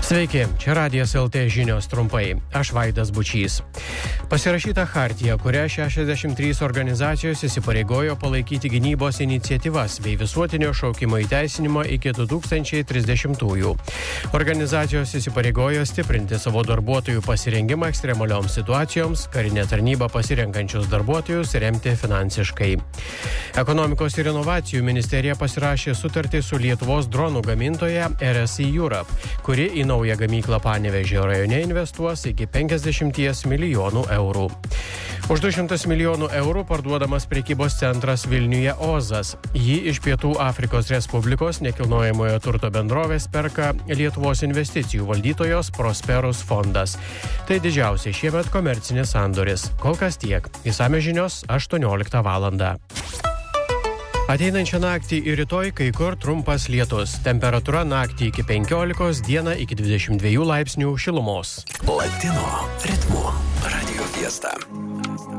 Sveiki, čia Radijas LT žinios trumpai. Aš Vaidas Bučys. Pasirašyta chartija, kuria 63 organizacijos įsipareigojo palaikyti gynybos iniciatyvas bei visuotinio šaukimo įteisinimą iki 2030-ųjų. Organizacijos įsipareigojo stiprinti savo darbuotojų pasirengimą ekstremalioms situacijoms, karinę tarnybą pasirenkančius darbuotojus remti finansiškai. Ekonomikos ir inovacijų ministerija pasirašė sutartį su Lietuvos dronų gamintoja RSI Europe, kuri į naują gamyklą Panevėžio rajone investuos iki 50 milijonų eurų. Už 200 milijonų eurų parduodamas prekybos centras Vilniuje Ozas. Jį iš Pietų Afrikos Respublikos nekilnojamojo turto bendrovės perka Lietuvos investicijų valdytojos Prosperus fondas. Tai didžiausias šiemet komercinis sandoris. Kol kas tiek. Išsamios žinios 18 valandą. Ateinančią naktį ir rytoj kai kur trumpas lietus. Temperatūra naktį iki 15, dieną iki 22 laipsnių šilumos. Latino ritmo Radio Fiesta.